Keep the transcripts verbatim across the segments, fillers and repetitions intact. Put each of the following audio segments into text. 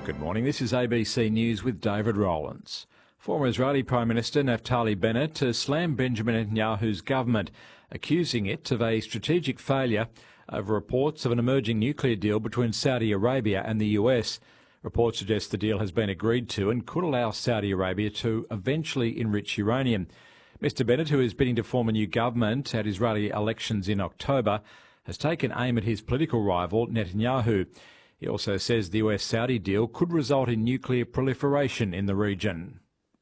Good morning, this is A B C News with David Rowlands. Former Israeli Prime Minister Naftali Bennett has slammed Benjamin Netanyahu's government, accusing it of a strategic failure over reports of an emerging nuclear deal between Saudi Arabia and the U S. Reports suggest the deal has been agreed to and could allow Saudi Arabia to eventually enrich uranium. Mister Bennett, who is bidding to form a new government at Israeli elections in October, has taken aim at his political rival Netanyahu. He also says the U S-Saudi deal could result in nuclear proliferation in the region.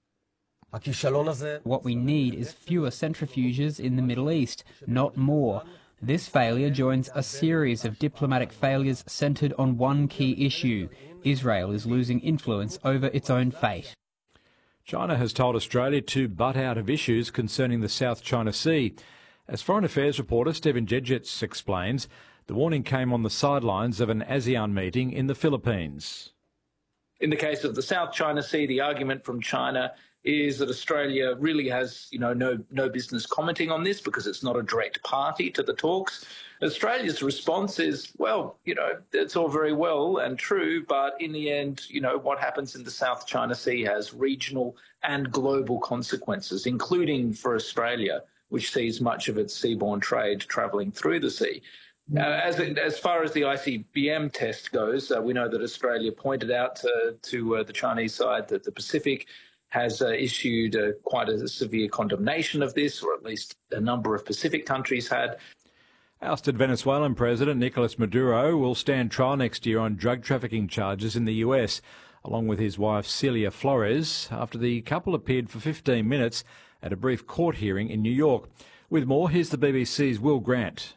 What we need is fewer centrifuges in the Middle East, not more. This failure joins a series of diplomatic failures centred on one key issue. Israel is losing influence over its own fate. China has told Australia to butt out of issues concerning the South China Sea. As Foreign Affairs reporter Stephen Jedgetz explains, the warning came on the sidelines of an ASEAN meeting in the Philippines. In the case of the South China Sea, the argument from China is that Australia really has, you know, no no business commenting on this because it's not a direct party to the talks. Australia's response is, well, you know, it's all very well and true, but in the end, you know, what happens in the South China Sea has regional and global consequences, including for Australia, which sees much of its seaborne trade travelling through the sea. Uh, as, as far as the I C B M test goes, uh, we know that Australia pointed out uh, to uh, the Chinese side that the Pacific has uh, issued uh, quite a severe condemnation of this, or at least a number of Pacific countries had. Ousted Venezuelan President Nicolas Maduro will stand trial next year on drug trafficking charges in the U S, along with his wife Celia Flores, after the couple appeared for fifteen minutes at a brief court hearing in New York. With more, here's the B B C's Will Grant.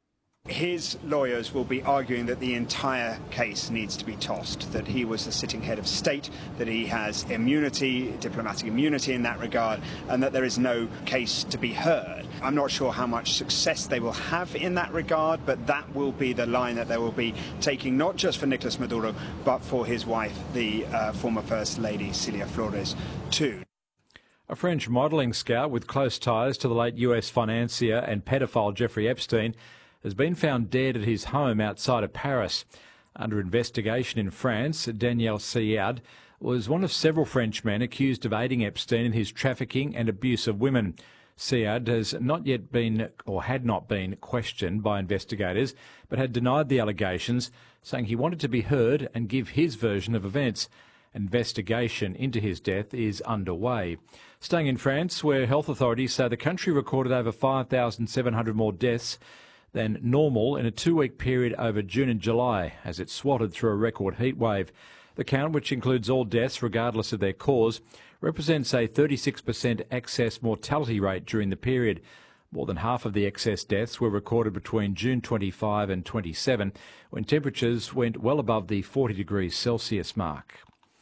His lawyers will be arguing that the entire case needs to be tossed, that he was the sitting head of state, that he has immunity, diplomatic immunity in that regard, and that there is no case to be heard. I'm not sure how much success they will have in that regard, but that will be the line that they will be taking, not just for Nicolas Maduro, but for his wife, the uh, former First Lady Celia Flores, too. A French modelling scout with close ties to the late U S financier and pedophile Jeffrey Epstein has been found dead at his home outside of Paris. Under investigation in France, Daniel Siad was one of several French men accused of aiding Epstein in his trafficking and abuse of women. Siad has not yet been, or had not been, questioned by investigators, but had denied the allegations, saying he wanted to be heard and give his version of events. Investigation into his death is underway. Staying in France, where health authorities say the country recorded over five thousand seven hundred more deaths than normal in a two-week period over June and July, as it swatted through a record heatwave. The count, which includes all deaths regardless of their cause, represents a thirty-six percent excess mortality rate during the period. More than half of the excess deaths were recorded between June twenty-five and twenty-seven, when temperatures went well above the forty degrees Celsius mark.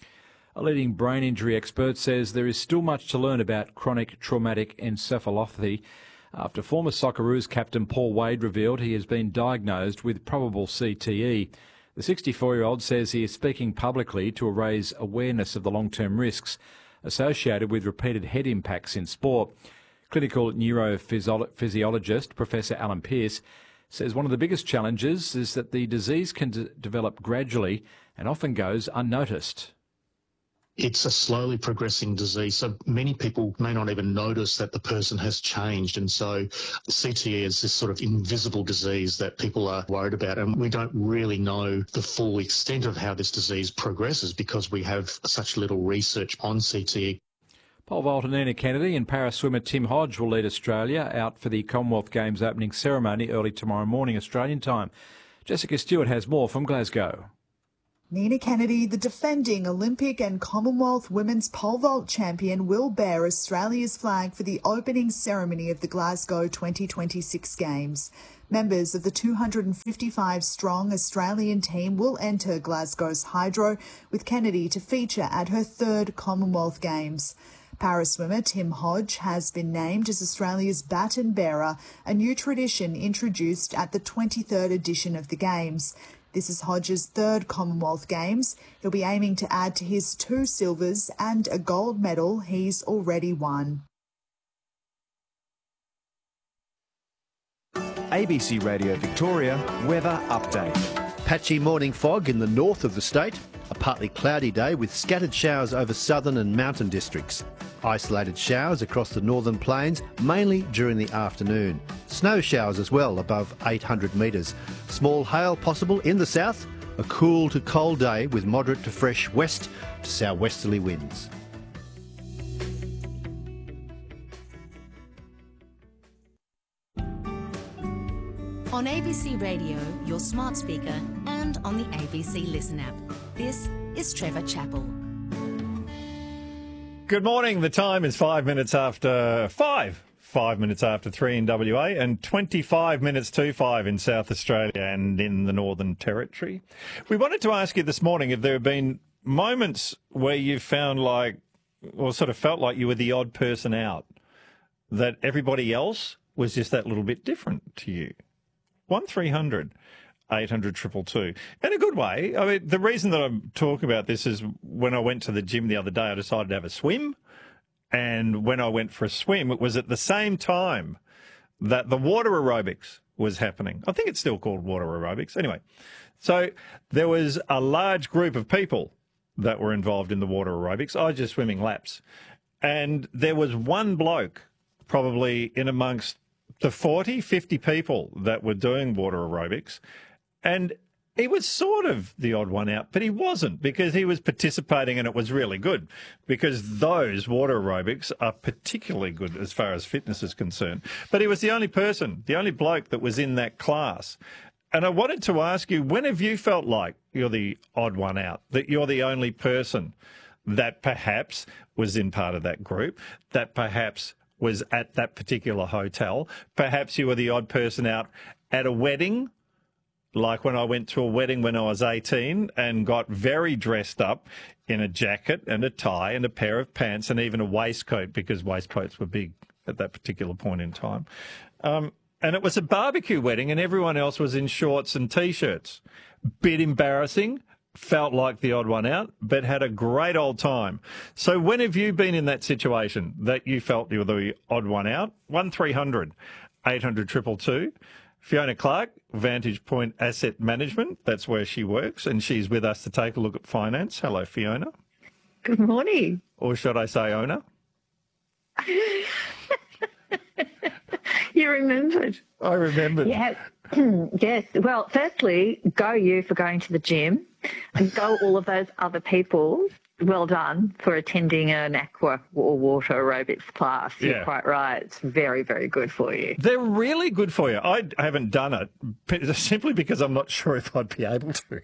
A leading brain injury expert says there is still much to learn about chronic traumatic encephalopathy, after former Socceroos captain Paul Wade revealed he has been diagnosed with probable C T E. The sixty-four-year-old says he is speaking publicly to raise awareness of the long-term risks associated with repeated head impacts in sport. Clinical neurophysiologist Professor Alan Pearce says one of the biggest challenges is that the disease can d- develop gradually and often goes unnoticed. It's a slowly progressing disease, so many people may not even notice that the person has changed. And so C T E is this sort of invisible disease that people are worried about. And we don't really know the full extent of how this disease progresses because we have such little research on C T E. Pole vaulter Nina Kennedy and para swimmer Tim Hodge will lead Australia out for the Commonwealth Games opening ceremony early tomorrow morning Australian time. Jessica Stewart has more from Glasgow. Nina Kennedy, the defending Olympic and Commonwealth women's pole vault champion, will bear Australia's flag for the opening ceremony of the Glasgow twenty twenty-six Games. Members of the two hundred fifty-five strong Australian team will enter Glasgow's Hydro, with Kennedy to feature at her third Commonwealth Games. Para swimmer Tim Hodge has been named as Australia's baton bearer, a new tradition introduced at the twenty-third edition of the Games. This is Hodge's third Commonwealth Games. He'll be aiming to add to his two silvers and a gold medal he's already won. A B C Radio Victoria weather update. Patchy morning fog in the north of the state. A partly cloudy day with scattered showers over southern and mountain districts. Isolated showers across the northern plains, mainly during the afternoon. Snow showers as well above eight hundred metres. Small hail possible in the south. A cool to cold day with moderate to fresh west to southwesterly winds. On A B C Radio, your smart speaker, and on the A B C Listen app. This is Trevor Chappell. Good morning. The time is five minutes after five. Five minutes after three in W A and twenty-five minutes to five in South Australia and in the Northern Territory. We wanted to ask you this morning if there have been moments where you found like, or sort of felt like you were the odd person out, that everybody else was just that little bit different to you. one three hundred eight hundred two two two. In a good way. I mean, the reason that I'm talking about this is when I went to the gym the other day, I decided to have a swim. And when I went for a swim, it was at the same time that the water aerobics was happening. I think it's still called water aerobics. Anyway, so there was a large group of people that were involved in the water aerobics. I was just swimming laps. And there was one bloke probably in amongst the forty, fifty people that were doing water aerobics. And he was sort of the odd one out, but he wasn't, because he was participating and it was really good, because those water aerobics are particularly good as far as fitness is concerned. But he was the only person, the only bloke that was in that class. And I wanted to ask you, when have you felt like you're the odd one out, that you're the only person that perhaps was in part of that group, that perhaps was at that particular hotel, perhaps you were the odd person out at a wedding, like when I went to a wedding when I was eighteen and got very dressed up in a jacket and a tie and a pair of pants and even a waistcoat, because waistcoats were big at that particular point in time. Um, and it was a barbecue wedding and everyone else was in shorts and T-shirts. Bit embarrassing, felt like the odd one out, but had a great old time. So when have you been in that situation that you felt you were the odd one out? one three hundred eight hundred two two two. Fiona Clark, Vantage Point Asset Management, that's where she works, and she's with us to take a look at finance. Hello, Fiona. Good morning. Or should I say owner? You remembered. I remembered. Yeah. Yes. Well, firstly, go you for going to the gym, and go all of those other people. Well done for attending an aqua or water aerobics class. You're yeah. quite right. It's very, very good for you. They're really good for you. I haven't done it simply because I'm not sure if I'd be able to.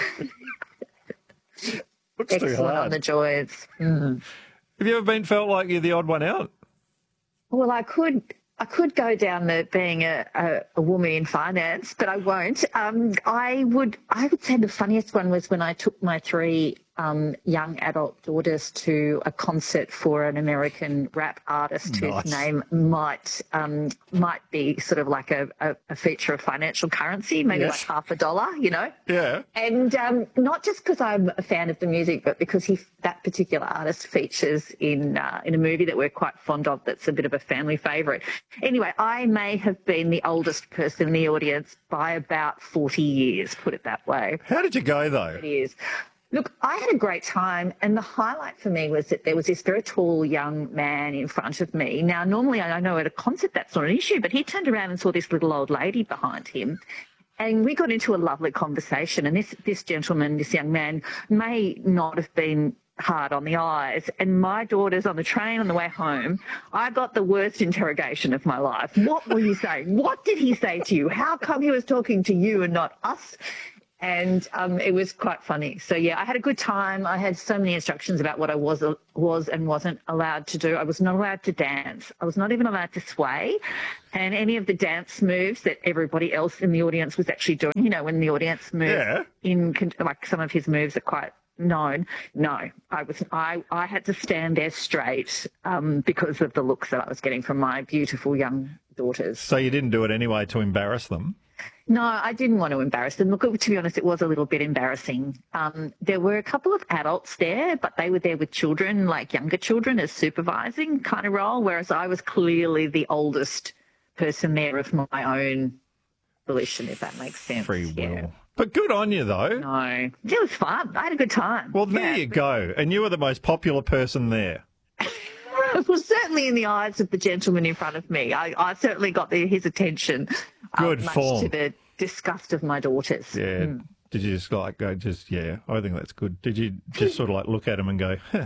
Looks Excellent too hard. On the joys. Mm. Have you ever been felt like you're the odd one out? Well, I could... I could go down the being a, a, a woman in finance, but I won't. Um, I would I would say the funniest one was when I took my three um, young adult daughters to a concert for an American rap artist nice. whose name might um, might be sort of like a, a, a feature of financial currency, maybe yes. like half a dollar, you know. Yeah. And um, not just because I'm a fan of the music, but because he that particular artist features in uh, in a movie that we're quite fond of. That's a bit of a family favourite. Anyway, I may have been the oldest person in the audience by about forty years, put it that way. How did you go, though? It is. Look, I had a great time, and the highlight for me was that there was this very tall young man in front of me. Now, normally I know at a concert that's not an issue, but he turned around and saw this little old lady behind him, and we got into a lovely conversation. And this, this gentleman, this young man, may not have been hard on the eyes. And my daughters on the train on the way home, I got the worst interrogation of my life. What were you saying? What did he say to you? How come he was talking to you and not us? And um, it was quite funny. So, yeah, I had a good time. I had so many instructions about what I was was and wasn't allowed to do. I was not allowed to dance. I was not even allowed to sway. And any of the dance moves that everybody else in the audience was actually doing, you know, when the audience moves, yeah. in like some of his moves are quite known. No, I was I, I had to stand there straight um, because of the looks that I was getting from my beautiful young daughters. So you didn't do it anyway to embarrass them? No, I didn't want to embarrass them. Look, to be honest, it was a little bit embarrassing. Um, there were a couple of adults there, but they were there with children, like younger children, as supervising kind of role, whereas I was clearly the oldest person there of my own volition, if that makes sense. Free will. Yeah. But good on you, though. No. It was fun. I had a good time. Well, there yeah. you go. And you were the most popular person there. Well, certainly in the eyes of the gentleman in front of me. I, I certainly got the, his attention. Good um, much form. to the disgust of my daughters. Yeah. Mm. Did you just like go, just, yeah, I think that's good. Did you just sort of like look at him and go, huh?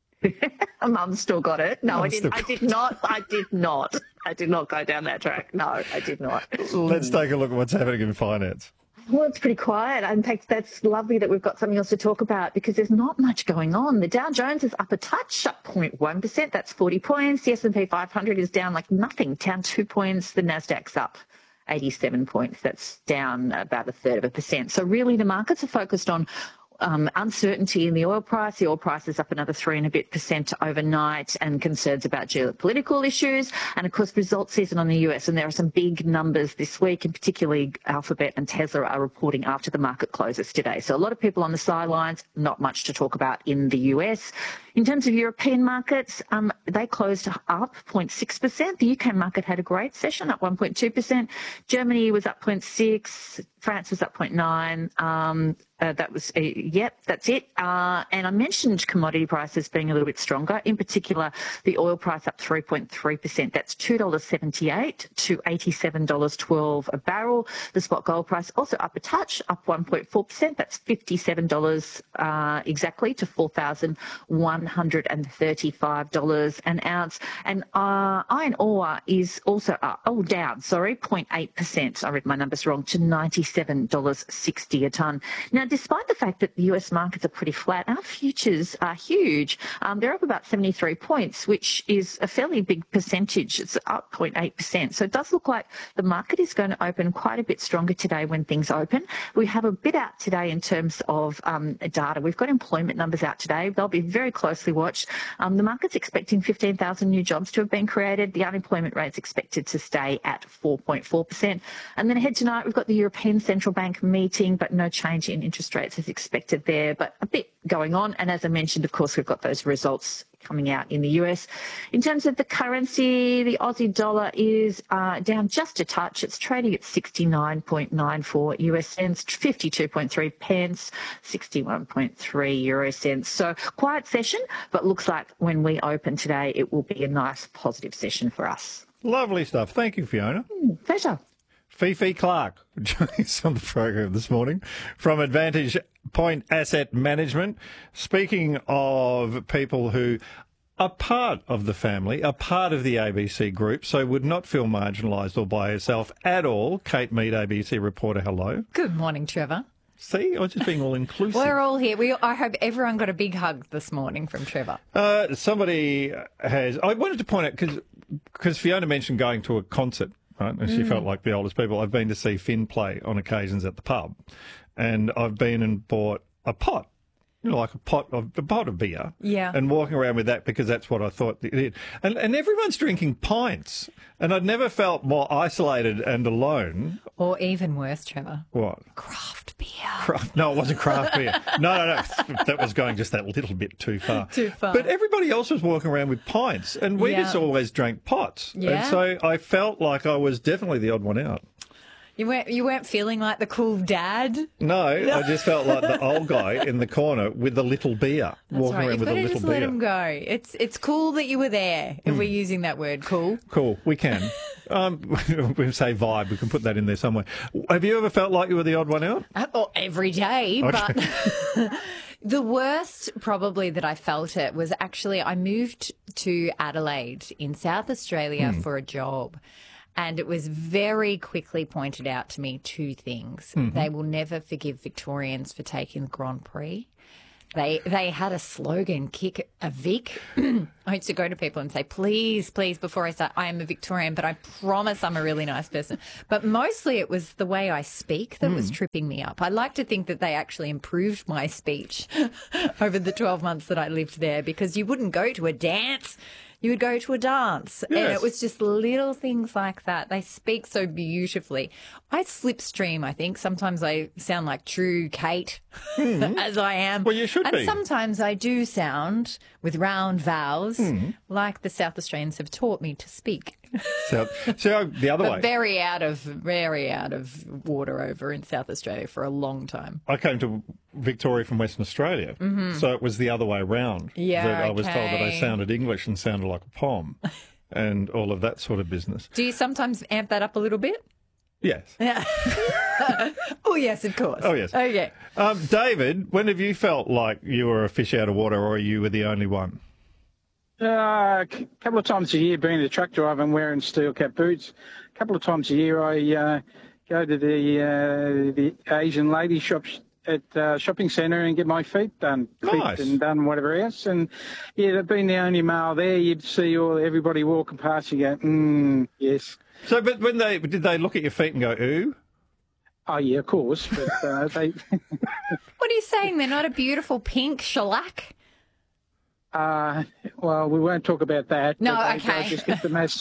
Mum still got it. No, Mum I didn't. I did not. I did not. I did not go down that track. No, I did not. Let's take a look at what's happening in finance. Well, it's pretty quiet. In fact, that's lovely that we've got something else to talk about because there's not much going on. The Dow Jones is up a touch, up zero point one percent. That's forty points. The S and P five hundred is down like nothing, down two points. The Nasdaq's up eighty-seven points. That's down about a third of a percent. So really the markets are focused on Um, uncertainty in the oil price. The oil price is up another three and a bit percent overnight, and concerns about geopolitical issues. And of course, results season on the U S. And there are some big numbers this week, and particularly Alphabet and Tesla are reporting after the market closes today. So a lot of people on the sidelines, not much to talk about in the U S. In terms of European markets, um, they closed up zero point six percent. The U K market had a great session, up one point two percent. Germany was up zero point six. France was up zero point nine. Um, uh, that was, uh, yep, that's it. Uh, and I mentioned commodity prices being a little bit stronger. In particular, the oil price up three point three percent. That's two dollars seventy-eight to eighty-seven dollars twelve a barrel. The spot gold price also up a touch, up one point four percent. That's fifty-seven dollars uh, exactly to four thousand one hundred thirty-five dollars an ounce. And uh, iron ore is also up, oh, down, sorry, zero point eight percent. I read my numbers wrong, to ninety-seven dollars sixty a tonne. Now, despite the fact that the U S markets are pretty flat, our futures are huge. Um, they're up about seventy-three points, which is a fairly big percentage. It's up zero point eight percent. So it does look like the market is going to open quite a bit stronger today when things open. We have a bit out today in terms of um, data. We've got employment numbers out today. They'll be very closely watched. Um, the market's expecting fifteen thousand new jobs to have been created. The unemployment rate's expected to stay at four point four percent. And then ahead tonight, we've got the European Central Bank meeting, but no change in interest rates as expected there, but a bit going on. And as I mentioned, of course, we've got those results coming out in the U S. In terms of the currency, the Aussie dollar is uh, down just a touch. It's trading at sixty-nine point nine four U S cents, fifty-two point three pence, sixty-one point three euro cents. So quiet session, but looks like when we open today, it will be a nice positive session for us. Lovely stuff. Thank you, Fiona. Mm, pleasure. Fifi Clark joining us on the program this morning from Advantage Point Asset Management. Speaking of people who are part of the family, are part of the A B C group, so would not feel marginalised or by herself at all. Kate Mead, A B C reporter, hello. Good morning, Trevor. See, I was just being all inclusive. We're all here. We, I hope everyone got a big hug this morning from Trevor. Uh, somebody has... I wanted to point out, because because Fiona mentioned going to a concert, right? And she Mm. felt like the oldest people. I've been to see Finn play on occasions at the pub, and I've been and bought a pot, you know, like a pot of a pot of beer, Yeah. and walking around with that because that's what I thought it did. And and everyone's drinking pints, and I'd never felt more isolated and alone. Or even worse, Trevor. What? Craft beer. Craft, no, it wasn't craft beer. No, no, no. That was going just that little bit too far. Too far. But everybody else was walking around with pints, and we Yeah. just always drank pots. Yeah. And so I felt like I was definitely the odd one out. You weren't, you weren't feeling like the cool dad? No, I just felt like the old guy in the corner with the little beer, That's walking right. around You've with got a to little just beer. let him go. It's, it's cool that you were there, if Mm. we're using that word, cool. Cool, we can. um, we say vibe, we can put that in there somewhere. Have you ever felt like you were the odd one out? Uh, oh, every day, Okay. but the worst probably that I felt it was actually I moved to Adelaide in South Australia Hmm. for a job. And it was very quickly pointed out to me two things. Mhm. They will never forgive Victorians for taking the Grand Prix. They they had a slogan, kick a Vic. I used to go to people and say, please, please, before I start, I am a Victorian, but I promise I'm a really nice person. But mostly it was the way I speak that was Mm. tripping me up. I like to think that they actually improved my speech over the twelve months that I lived there, because you wouldn't go to a dance. You would go to a dance. And Yes. it was just little things like that. They speak so beautifully. I slipstream, I think. Sometimes I sound like true Kate, as I am. Well, you should and be. sometimes I do sound with round vowels, Mm. like the South Australians have taught me to speak. So, so the other but way. very out of very out of water over in South Australia for a long time. I came to Victoria from Western Australia, Mhm. so it was the other way around. Yeah, that I was told that I okay. sounded English and sounded like a pom, and all of that sort of business. Do you sometimes amp that up a little bit? Yes. Yeah. Oh yes, of course. Oh yes. Okay. Um, David, when have you felt like you were a fish out of water, or you were the only one? Uh, a couple of times a year, being a truck driver and wearing steel cap boots. A couple of times a year, I uh, go to the uh, the Asian lady shops at uh, shopping centre and get my feet done, Nice. clipped and done whatever else. And yeah, they've been the only male there. You'd see all everybody walking past. You go, mm, yes. So, but when they did they look at your feet and go, ooh? Oh yeah, of course. But uh, they. What are you saying? They're not a beautiful pink shellac? Uh, well, we won't talk about that. No, but I, okay. I just get the mess.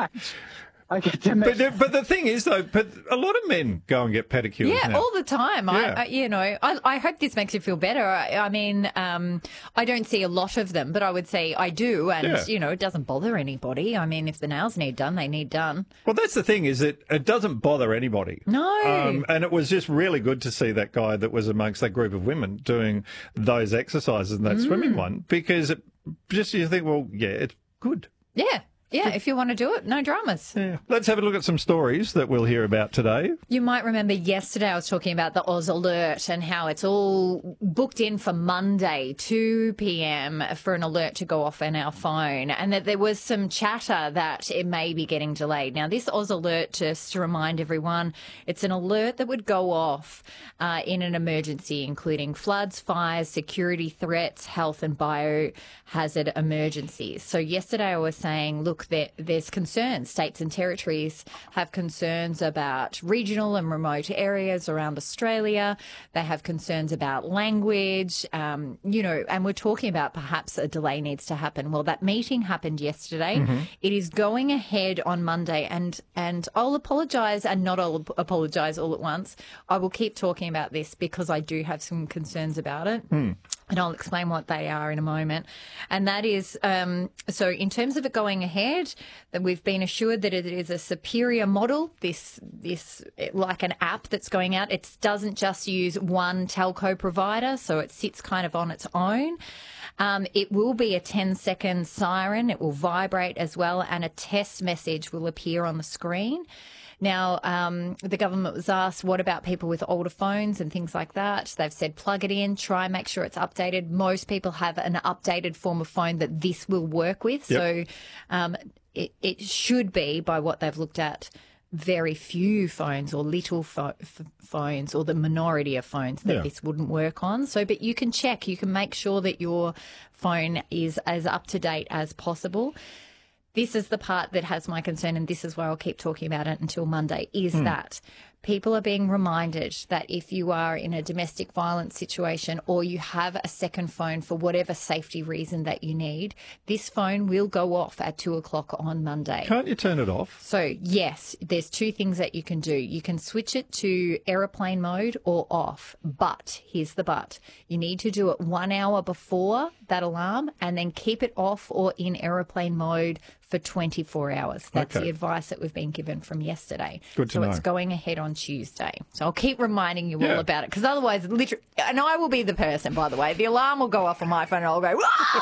I get the mess. But, the- but the thing is, though, but a lot of men go and get pedicures Yeah, now. all the time. Yeah. I, I, you know, I, I hope this makes you feel better. I, I mean, um, I don't see a lot of them, but I would say I do, and Yeah. you know, it doesn't bother anybody. I mean, if the nails need done, they need done. Well, that's the thing, is that it doesn't bother anybody. No. Um, and it was just really good to see that guy that was amongst that group of women doing those exercises and that Mm. swimming one, because it, just you think, well, yeah, it's good. Yeah, yeah. If you want to do it, no dramas. Yeah. Let's have a look at some stories that we'll hear about today. You might remember yesterday I was talking about the Oz Alert and how it's all booked in for Monday, two p.m. for an alert to go off on our phone, and that there was some chatter that it may be getting delayed. Now, this Oz Alert, just to remind everyone, it's an alert that would go off uh, in an emergency, including floods, fires, security threats, health and biohazard emergencies. So yesterday I was saying, look, there, there's concerns. States and territories have concerns about regional and remote areas around Australia. They have concerns about language, um, you know, and we're talking about perhaps a delay needs to happen. Well, that meeting happened yesterday. Mhm. It is going ahead on Monday, and, and I'll apologise and not all apologise all at once. I will keep talking about this because I do have some concerns about it. Hmm. And I'll explain what they are in a moment. And that is, um, so in terms of it going ahead, that we've been assured that it is a superior model, this, this like an app that's going out. It doesn't just use one telco provider, so it sits kind of on its own. Um, it will be a ten second siren. It will vibrate as well, and a test message will appear on the screen. Now, um, the government was asked, what about people with older phones and things like that? They've said plug it in, try and make sure it's updated. Most people have an updated form of phone that this will work with. Yep. So um, it, it should be, by what they've looked at, very few phones or little pho- f- phones or the minority of phones that Yeah. this wouldn't work on. So, but you can check, you can make sure that your phone is as up to date as possible. This is the part that has my concern, and this is why I'll keep talking about it until Monday, is Hmm. that people are being reminded that if you are in a domestic violence situation or you have a second phone for whatever safety reason that you need, this phone will go off at two o'clock on Monday. Can't you turn it off? So, yes, there's two things that you can do. You can switch it to aeroplane mode or off. But here's the but. You need to do it one hour before that alarm and then keep it off or in aeroplane mode for twenty-four hours. That's Okay. the advice that we've been given from yesterday. Good to so know. it's going ahead on Tuesday. So I'll keep reminding you Yeah. all about it, because otherwise, literally, and I will be the person, by the way, the alarm will go off on my phone and I'll go,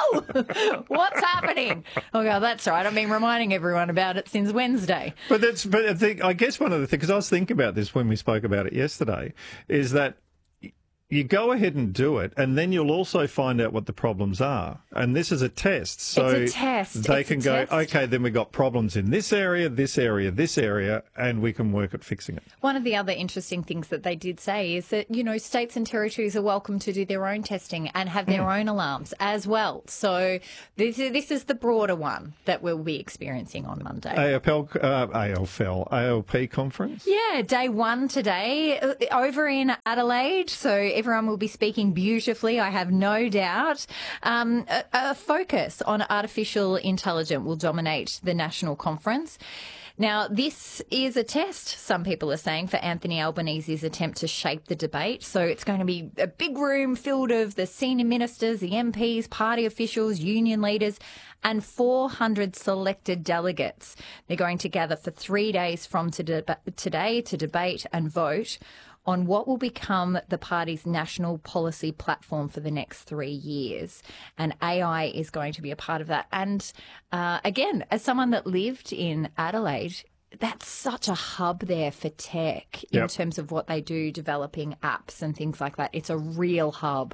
whoa, what's happening? I'll go, that's right. I've been reminding everyone about it since Wednesday. But that's, but I think, I guess one of the things, because I was thinking about this when we spoke about it yesterday, is that you go ahead and do it, and then you'll also find out what the problems are. And this is a test. So It's a test. they It's can a go, test. okay, then we've got problems in this area, this area, this area, and we can work at fixing it. One of the other interesting things that they did say is that, you know, states and territories are welcome to do their own testing and have their Mm. own alarms as well. So this is, this is the broader one that we'll be experiencing on Monday. A F L, uh, A F L, A L P conference? Yeah, day one today uh, over in Adelaide. So everyone will be speaking beautifully, I have no doubt. Um, a, a focus on artificial intelligence will dominate the national conference. Now, this is a test, some people are saying, for Anthony Albanese's attempt to shape the debate. So it's going to be a big room filled of the senior ministers, the M Ps, party officials, union leaders, and four hundred selected delegates. They're going to gather for three days from to deba- today to debate and vote on what will become the party's national policy platform for the next three years. And A I is going to be a part of that. And uh, again, as someone that lived in Adelaide, that's such a hub there for tech in Yep. terms of what they do, developing apps and things like that. It's a real hub.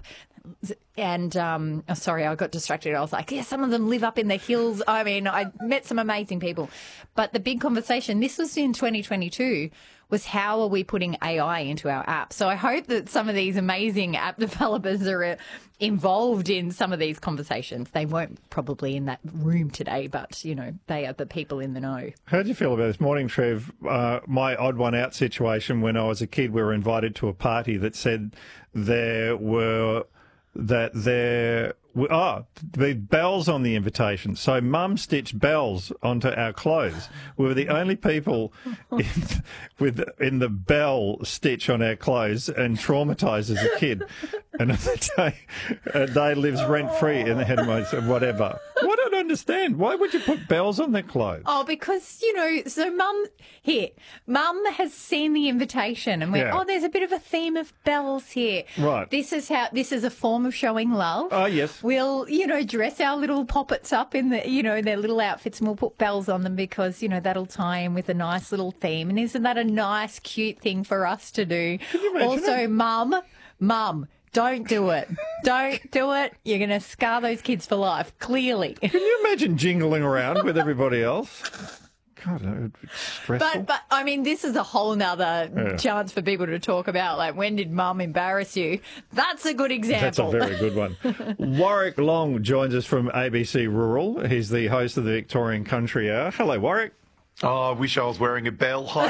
And, um, oh, sorry, I got distracted. I was like, yeah, some of them live up in the hills. I mean, I met some amazing people. But the big conversation, this was in twenty twenty-two, was how are we putting A I into our app? So I hope that some of these amazing app developers are uh, involved in some of these conversations. They won't probably in that room today, but, you know, they are the people in the know. How did you feel about this morning, Trev? Uh, my odd one out situation when I was a kid, we were invited to a party that said there were that there were oh, the bells on the invitation. So Mum stitched bells onto our clothes. We were the only people in, with in the bell stitch on our clothes and traumatised as a kid. And on the day, a day lives rent free in the head of my whatever. What I don't understand. Why would you put bells on their clothes? Oh, because, you know, so Mum, here, Mum has seen the invitation and went, Yeah. oh, there's a bit of a theme of bells here. Right. This is how, this is a form of showing love. Oh, yes. We'll, you know, dress our little poppets up in the, you know, their little outfits and we'll put bells on them because, you know, that'll tie in with a nice little theme. And isn't that a nice, cute thing for us to do? Can you imagine Also, it? Mum, Mum, don't do it. Don't do it. You're going to scar those kids for life, clearly. Can you imagine jingling around with everybody else? God, it would be stressful. But, but I mean, this is a whole nother Yeah. chance for people to talk about, like, when did Mum embarrass you? That's a good example. That's a very good one. Warwick Long joins us from A B C Rural. He's the host of the Victorian Country Hour. Hello, Warwick. Oh, I wish I was wearing a bell. Hi,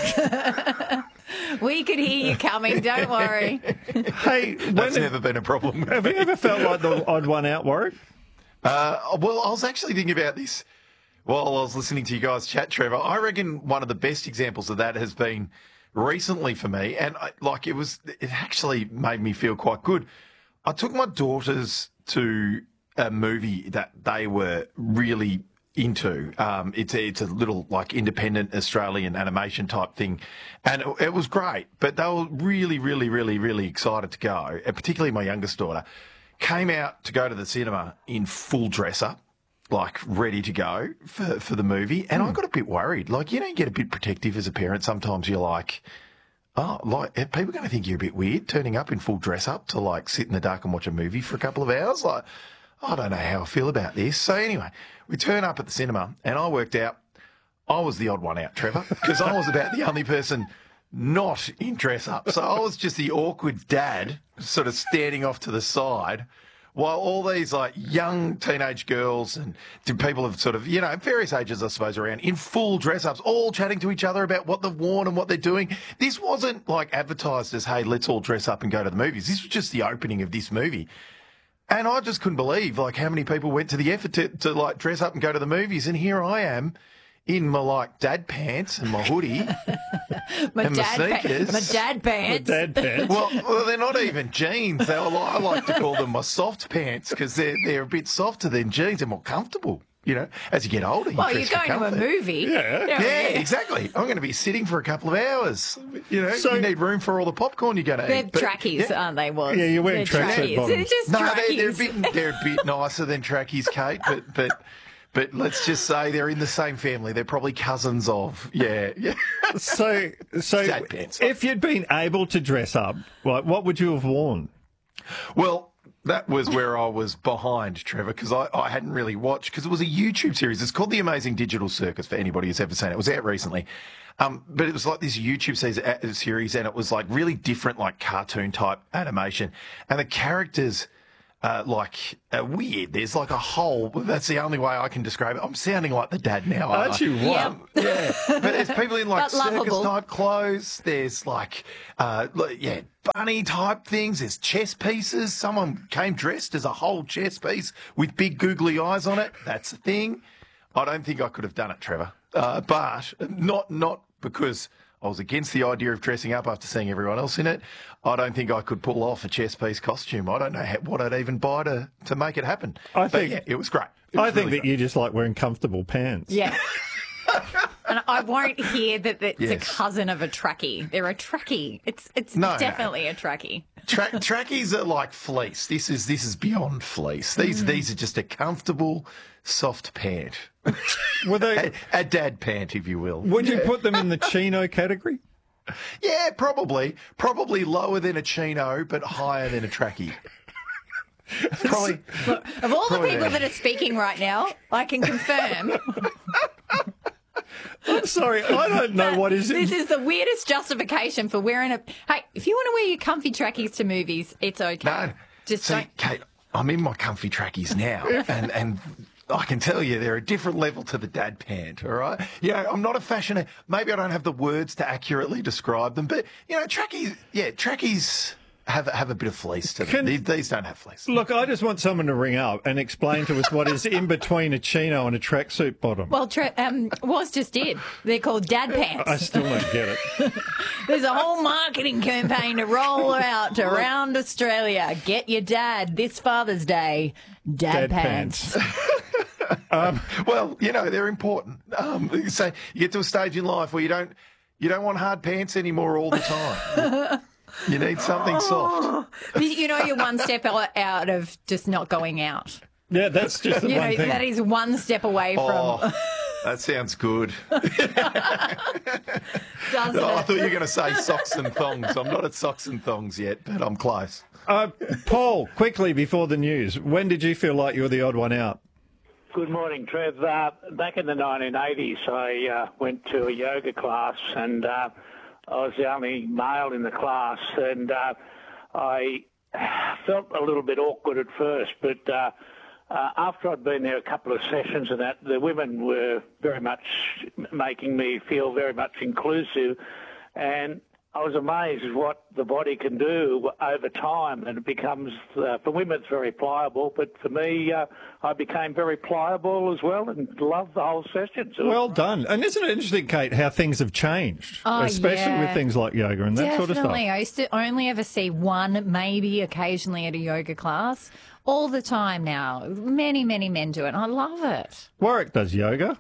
guys. We could hear you coming, don't worry. Hey, That's never been a problem. with have you me. ever felt like the odd one out, Warwick? Uh, well, I was actually thinking about this while I was listening to you guys chat, Trevor. I reckon one of the best examples of that has been recently for me, and I, like it was, it actually made me feel quite good. I took my daughters to a movie that they were really into. Um, it's a, it's a little like independent Australian animation type thing, and it, it was great. But they were really, really, really, really excited to go, and particularly my youngest daughter came out to go to the cinema in full dress up, like ready to go for, for the movie. And I got a bit worried. Like, you know, you get a bit protective as a parent. Sometimes you're like, oh, like, are people going to think you're a bit weird turning up in full dress up to like sit in the dark and watch a movie for a couple of hours? Like, I don't know how I feel about this. So anyway, we turn up at the cinema and I worked out I was the odd one out, Trevor, because I was about the only person not in dress up. So I was just the awkward dad sort of standing off to the side while all these like young teenage girls and people of sort of, you know, various ages, I suppose, around in full dress ups, all chatting to each other about what they've worn and what they're doing. This wasn't like advertised as, hey, let's all dress up and go to the movies. This was just the opening of this movie. And I just couldn't believe like how many people went to the effort to, to like dress up and go to the movies. And here I am in my like dad pants and my hoodie my and my dad pa- sneakers. my dad pants. My dad pants. Well, well, they're not even jeans. They were like, I like to call them my soft pants because they're they're a bit softer than jeans and more comfortable. You know, as you get older, you Well, dress you're for going to a comfort. movie. Yeah. You know, Yeah, exactly. I'm going to be sitting for a couple of hours. You know, So- you need room for all the popcorn you're going to They're eat. But, trackies, yeah. aren't they, Was? Yeah, you're wearing They're tracksuit trackies. bottoms. They're just No, trackies. they're, they're, a bit, they're a bit nicer than trackies, Kate, but but but let's just say they're in the same family. They're probably cousins of. Yeah, yeah. So, so Dad pants. if you'd been able to dress up, like, what would you have worn? Well, that was where I was behind, Trevor, because I, I hadn't really watched, because it was a YouTube series. It's called The Amazing Digital Circus, for anybody who's ever seen it. It was out recently. Um, but it was like this YouTube series, and it was like really different, like cartoon type animation. And the characters, uh, like, are weird. There's like a whole, that's the only way I can describe it. I'm sounding like the dad now. aren't Aren't I? you? Yeah. What? Yeah, but there's people in like But lovable. circus type clothes. There's like, uh, like, yeah, bunny type things. There's chess pieces. Someone came dressed as a whole chess piece with big googly eyes on it. That's a thing. I don't think I could have done it, Trevor. uh, but not not because I was against the idea of dressing up after seeing everyone else in it. I don't think I could pull off a chest piece costume. I don't know how, what I'd even buy to, to make it happen. I but think yeah, it was great. It was I think really that great. you just like wearing comfortable pants. Yeah. And I won't hear that it's Yes. a cousin of a trackie. They're a trackie. It's it's No, no. definitely a trackie. Tra- trackies are like fleece. This is this is beyond fleece. These Mm. these are just a comfortable, soft pant. Were they a, a dad pant, if you will? Would you put them in the chino category? Yeah, probably. Probably lower than a chino, but higher than a trackie. Probably. Look, of all the Probably people not. that are speaking right now, I can confirm I'm sorry, I don't know what is this it. is the weirdest justification for wearing a. Hey, if you want to wear your comfy trackies to movies, it's okay. No. Just See, don't. Kate, I'm in my comfy trackies now, and and I can tell you they're a different level to the dad pant. All right, you know, I'm not a fashion. Maybe I don't have the words to accurately describe them, but you know, trackies. Yeah, trackies have have a bit of fleece to them. Can- These, these don't have fleece. Look, I just want someone to ring up and explain to us what is in between a chino and a tracksuit bottom. Well, tra- um, Was just did. They're called dad pants. I still don't get it. There's a whole marketing campaign to roll out around Australia. Get your dad this Father's Day. Dad, Dad pants. Um, well, you know, they're important. Um, so you get to a stage in life where you don't you don't want hard pants anymore all the time. You need something soft. You know, you're one step out of just not going out. Yeah, that's just the You one know, thing. that is one step away from. Oh, that sounds good. Doesn't Oh, I it? thought you were going to say socks and thongs. I'm not at socks and thongs yet, but I'm close. Uh, Paul, quickly before the news, when did you feel like you were the odd one out? Good morning, Trev. Uh, back in the nineteen eighties, I uh, went to a yoga class, and uh, I was the only male in the class, and uh, I felt a little bit awkward at first, but uh, uh, after I'd been there a couple of sessions and that, the women were very much making me feel very much inclusive, and I was amazed at what the body can do over time, and it becomes, uh, for women, it's very pliable, but for me, uh, I became very pliable as well and loved the whole session. So Well done. And isn't it interesting, Kate, how things have changed, Oh, especially yeah. with things like yoga and that Definitely. sort of stuff? I used to only ever see one, maybe occasionally at a yoga class. All the time now. Many, many men do it, and I love it. Warwick does yoga.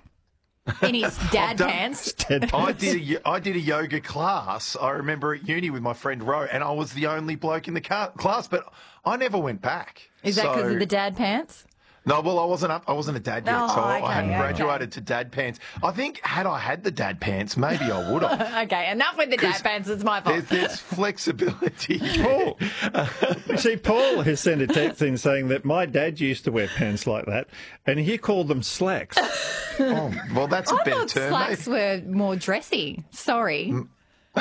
In his dad done- pants. I did a I did a yoga class. I remember at uni with my friend Ro, and I was the only bloke in the car, class, but I never went back. Is that because So- of the dad pants? No, well, I wasn't up. I wasn't a dad yet, Oh, so I okay, hadn't okay. graduated to dad pants. I think had I had the dad pants, maybe I would have. Okay, enough with the dad pants. It's my fault. There's, there's flexibility. Paul, see, Paul has sent a text in saying that my dad used to wear pants like that, and he called them slacks. Oh, well, that's a I better thought term. slacks were more dressy. Sorry. Mm.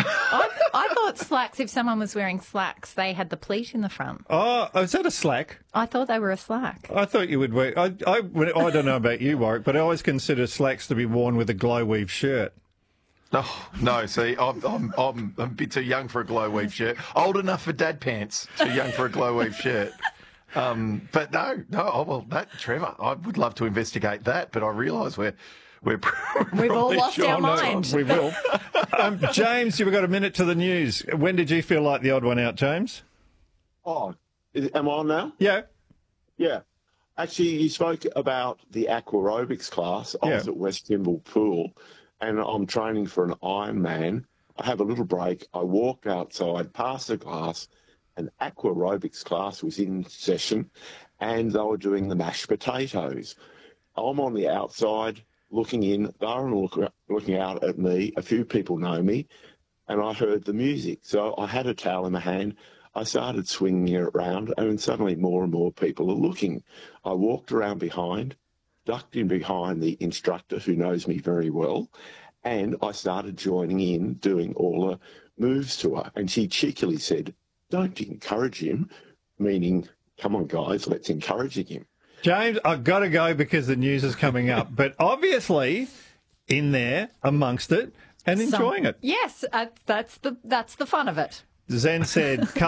I, I thought slacks, if someone was wearing slacks, they had the pleat in the front. Oh, is that a slack? I thought they were a slack. I thought you would wear. I, I, I don't know about you, Warwick, but I always consider slacks to be worn with a glow weave shirt. Oh, no, see, I'm, I'm, I'm a bit too young for a glow weave shirt. Old enough for dad pants, too young for a glow weave shirt. Um, but no, no, oh, well, that, Trevor, I would love to investigate that, but I realise we're, we're We've all probably lost our short. mind. We will. Um, James, you've got a minute to the news. When did you feel like the odd one out, James? Oh, is, am I on now? Yeah. Yeah. Actually, you spoke about the aquarobics class. I was Yeah. at West Kimble Pool, and I'm training for an Ironman. I have a little break. I walked outside, past the class. An aquarobics class was in session, and they were doing the mashed potatoes. I'm on the outside looking in. They're look, looking out at me. A few people know me, and I heard the music. So I had a towel in my hand. I started swinging it around, and suddenly more and more people are looking. I walked around behind, ducked in behind the instructor who knows me very well, and I started joining in, doing all the moves to her. And she cheekily said, "Don't encourage him," meaning, come on, guys, let's encourage him. James, I've got to go because the news is coming up. But obviously, in there, amongst it, and enjoying Some- it. Yes, uh, that's the that's the fun of it. Zen said,